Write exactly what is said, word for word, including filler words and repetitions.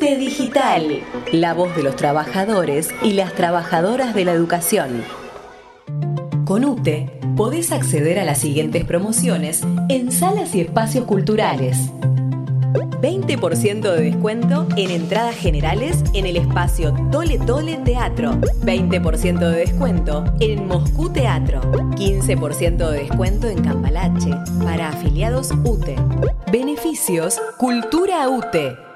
UTE Digital, la voz de los trabajadores y las trabajadoras de la educación. Con UTE podés acceder a las siguientes promociones en salas y espacios culturales. veinte por ciento de descuento en entradas generales en el espacio Tole Tole Teatro. veinte por ciento de descuento en Moscú Teatro. quince por ciento de descuento en Cambalache para afiliados UTE. Beneficios Cultura UTE.